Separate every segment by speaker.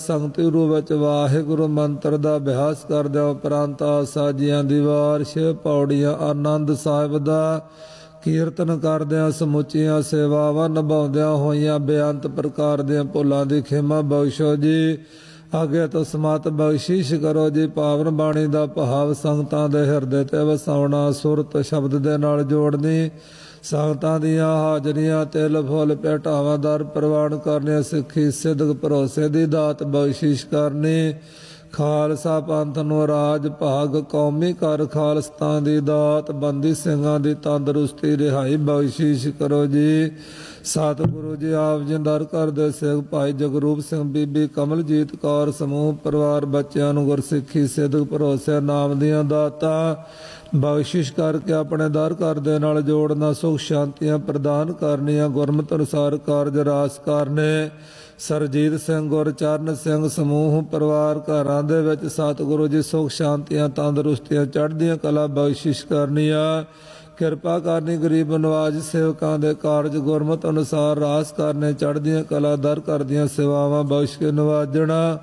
Speaker 1: ਸੰਗਤੀ ਗੁਰੂ ਵਿੱਚ ਵਾਹਿਗੁਰੂ ਮੰਤਰ ਦਾ ਅਭਿਆਸ ਕਰਦਿਆਂ ਉਪਰੰਤ ਸਾਜੀਆਂ ਦੀ ਵਾਰ 6 ਪੌੜੀਆਂ ਆਨੰਦ ਸਾਹਿਬ ਦਾ ਕੀਰਤਨ ਕਰਦਿਆਂ ਸਮੁੱਚੀਆਂ ਸੇਵਾਵਾਂ ਨਿਭਾਉਂਦਿਆਂ ਹੋਈਆਂ ਬੇਅੰਤ ਪ੍ਰਕਾਰ ਦੀਆਂ ਭੁੱਲਾਂ ਦੀ ਖਿਮਾ ਬਖਸ਼ੋ ਜੀ। ਅੱਗੇ ਤੋਂ ਸਮਤ ਬਖਸ਼ਿਸ਼ ਕਰੋ ਜੀ। ਪਾਵਨ ਬਾਣੀ ਦਾ ਭਾਵ ਸੰਗਤਾਂ ਦੇ ਹਿਰਦੇ ਤੇ ਵਸਾਉਣਾ, ਸੁਰਤ ਸ਼ਬਦ ਦੇ ਨਾਲ ਜੋੜਨੀ, ਸੰਗਤਾਂ ਦੀਆਂ ਹਾਜ਼ਰੀਆਂ ਤਿਲ ਫੁੱਲ ਭੇਟਾਵਾਂ ਦਰ ਪ੍ਰਵਾਨ ਕਰਨੀਆਂ, ਸਿੱਖੀ ਸਿਦਕ ਭਰੋਸੇ ਦੀ ਦਾਤ ਬਖਸ਼ਿਸ਼ ਕਰਨੀ, ਖਾਲਸਾ ਪੰਥ ਨੂੰ ਰਾਜ ਭਾਗ ਕੌਮੀ ਕਰ ਖਾਲਸਤਾਨ ਦੀ ਦਾਤ, ਬੰਦੀ ਸਿੰਘਾਂ ਦੀ ਤੰਦਰੁਸਤੀ ਰਿਹਾਈ ਬਖਸ਼ਿਸ਼ ਕਰੋ ਜੀ। ਸਤਿਗੁਰੂ ਜੀ ਆਪ ਜੀ ਦਰ ਕਰਦੇ ਸਿੰਘ ਭਾਈ ਜਗਰੂਪ ਸਿੰਘ, ਬੀਬੀ ਕਮਲਜੀਤ ਕੌਰ, ਸਮੂਹ ਪਰਿਵਾਰ ਬੱਚਿਆਂ ਨੂੰ ਗੁਰਸਿੱਖੀ ਸਿਦਕ ਭਰੋਸੇ ਨਾਮ ਦੀਆਂ ਦਾਤਾਂ ਬਖਸ਼ਿਸ਼ ਕਰਕੇ ਆਪਣੇ ਦਰ ਘਰ ਦੇ ਨਾਲ ਜੋੜਨਾ, ਸੁਖ ਸ਼ਾਂਤੀਆਂ ਪ੍ਰਦਾਨ ਕਰਨੀਆਂ, ਗੁਰਮਤਿ ਅਨੁਸਾਰ ਕਾਰਜ ਰਾਸ ਕਰਨੇ। ਸਰਜੀਤ ਸਿੰਘ, ਗੁਰਚਰਨ ਸਿੰਘ, ਸਮੂਹ ਪਰਿਵਾਰ ਘਰਾਂ ਦੇ ਵਿੱਚ ਸਤਿਗੁਰੂ ਜੀ ਸੁਖ ਸ਼ਾਂਤੀਆਂ ਤੰਦਰੁਸਤੀਆਂ ਚੜ੍ਹਦੀਆਂ ਕਲਾ ਬਖਸ਼ਿਸ਼ ਕਰਨੀਆਂ, ਕਿਰਪਾ ਕਰਨੀ ਗਰੀਬ ਨਵਾਜ ਸੇਵਕਾਂ ਦੇ ਕਾਰਜ ਗੁਰਮਤਿ ਅਨੁਸਾਰ ਰਾਸ ਕਰਨੇ, ਚੜ੍ਹਦੀਆਂ ਕਲਾ ਦਰ ਕਰਦੀਆਂ ਸੇਵਾਵਾਂ ਬਖਸ਼ ਕੇ ਨਵਾਜਣਾ।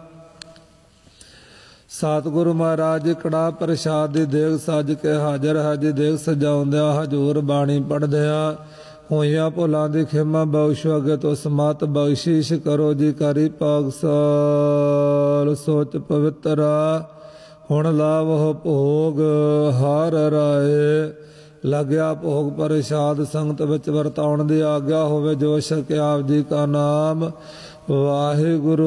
Speaker 1: ਸਤਿਗੁਰੂ ਮਹਾਰਾਜ ਜੀ ਕੜਾਹ ਪ੍ਰਸ਼ਾਦ ਦੀ ਦੇਗ ਸੱਜ ਕੇ ਹਾਜ਼ਰ ਹੈ ਜੀ। ਦੇਗ ਸਜਾਉਂਦਿਆਂ ਹਜ਼ੂਰ ਬਾਣੀ ਪੜ੍ਹਦਿਆਂ ਹੋਈਆਂ ਭੁੱਲਾਂ ਦੀ ਖਿਮਾ ਬਖਸ਼ੋ। ਅੱਗੇ ਤੋਂ ਸਮਤ ਬਖਸ਼ਿਸ਼ ਕਰੋ ਜੀ। ਕਰੀ ਪਾਗਸਾਲ ਸੋਚ ਪਵਿੱਤਰਾ, ਹੁਣ ਲਾਵਹੁ ਭੋਗ ਹਰ ਰਾਏ। ਲੱਗਿਆ ਭੋਗ ਪ੍ਰਸ਼ਾਦ ਸੰਗਤ ਵਿੱਚ ਵਰਤਾਉਣ ਦੀ ਆਗਿਆ ਹੋਵੇ, ਜੋ ਛਕਿਆ ਆਪ ਜੀ ਕਾ ਨਾਮ ਵਾਹਿਗੁਰੂ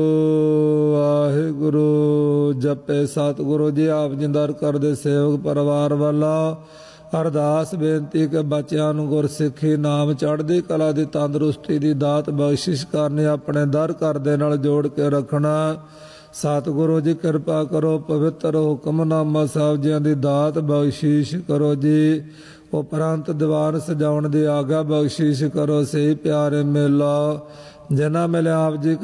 Speaker 1: ਵਾਹਿਗੁਰੂ ਜਪੇ। ਸਤਿਗੁਰੂ ਜੀ ਆਪ ਜੀ ਦਰ ਕਰਦੇ ਸੇਵਕ ਪਰਿਵਾਰ ਵੱਲੋਂ ਅਰਦਾਸ ਬੇਨਤੀ ਕਿ ਬੱਚਿਆਂ ਨੂੰ ਗੁਰਸਿੱਖੀ ਨਾਮ ਚੜ੍ਹਦੀ ਕਲਾ ਦੀ ਤੰਦਰੁਸਤੀ ਦੀ ਦਾਤ ਬਖਸ਼ਿਸ਼ ਕਰਨੀ, ਆਪਣੇ ਦਰ ਘਰ ਦੇ ਨਾਲ ਜੋੜ ਕੇ ਰੱਖਣਾ। ਸਤਿਗੁਰੂ ਜੀ ਕਿਰਪਾ ਕਰੋ, ਪਵਿੱਤਰ ਹੁਕਮਨਾਮਾ ਸਾਹਿਬ ਜੀਆਂ ਦੀ ਦਾਤ ਬਖਸ਼ਿਸ਼ ਕਰੋ ਜੀ। ਉਪਰੰਤ ਦੀਵਾਨ ਸਜਾਉਣ ਦੀ ਆਗਿਆ ਬਖਸ਼ਿਸ਼ ਕਰੋ। ਸਹੀ ਪਿਆਰੇ ਮੇਲਾ ਜਿਨ੍ਹਾਂ ਮਿਲਿਆ ਆਪ ਜੀ